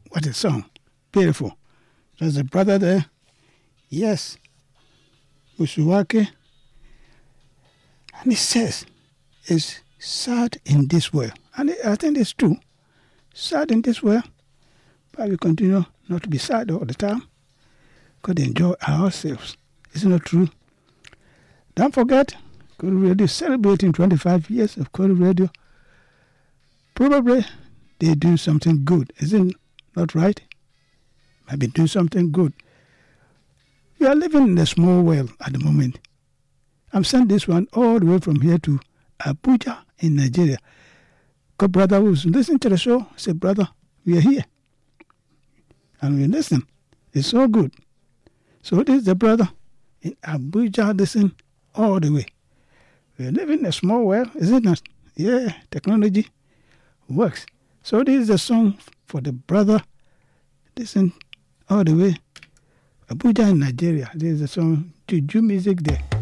What a song. Beautiful. There's a brother there. Yes. Usuwake. And he says, it's sad in this world. And I think it's true. Sad in this world. But we continue not to be sad all the time. Could enjoy ourselves. Isn't it true? Don't forget, Koru Radio is celebrating 25 years of Koru Radio. Probably they do something good. Isn't that right? Maybe do something good. We are living in a small world at the moment. I'm sending this one all the way from here to Abuja in Nigeria. Got brother who's listening to the show. Say, brother, we are here. And we listen. It's so good. So this is the brother in Abuja listening all the way. We live in a small world, isn't it? Yeah, technology works. So this is the song for the brother listen all the way. Abuja in Nigeria. This is the song Juju music there.